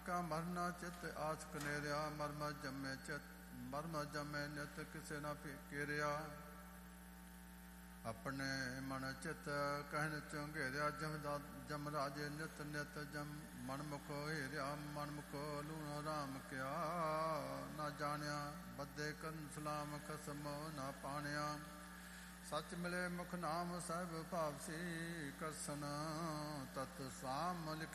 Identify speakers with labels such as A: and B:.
A: ਕਾ ਮਰਨਾ ਚਿਤ ਆਸ ਕਨੇਰਿਆ, ਮਰਮ ਜੰਮੇ ਚਿਤ ਮਰਮ ਜੰਮੇ ਨਿਤ ਕਿਸੇ ਨਾ ਕੇਰਿਆ। ਆਪਣੇ ਮਨ ਚਿਤ ਕਹਿਣ ਚੁੰਘੇਰਿਆ, ਜਮ ਰਾਜੇ ਨਿਤ ਨਿਤ ਜਮ ਮਨ ਮੁਖ ਹੇਰਿਆ। ਮਨ ਮੁਖ ਲੂਣਾ ਰਾਮ ਕਿਆ ਨਾ ਜਾਣਿਆ, ਬੱਦੇ ਕਰਨ ਸਲਾਮ ਖਸਮ ਨਾ ਪਾਣਿਆ। ਸੱਚ ਮਿਲੇ ਮੁਖ ਨਾਮ ਸਾਹਿਬ ਭਾਵਸੀ, ਕਰਸਨ ਤਤ ਸਾਮ ਲਿਖ